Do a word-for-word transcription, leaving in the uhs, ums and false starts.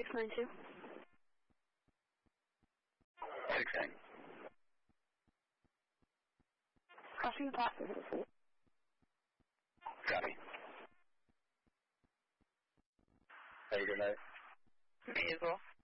six nine two. six nine. Crossing the pot. Copy. Have a good night. Me as well.